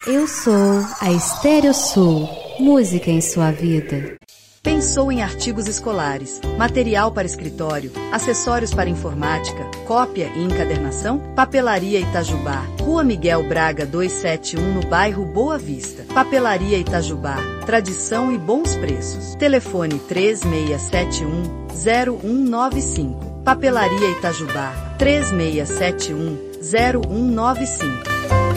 Eu sou a Estéreo Sul, música em sua vida. Pensou em artigos escolares, material para escritório, acessórios para informática, cópia e encadernação? Papelaria Itajubá, Rua Miguel Braga 271, no bairro Boa Vista. Papelaria Itajubá, tradição e bons preços. Telefone 3671-0195. Papelaria Itajubá, 3671-0195.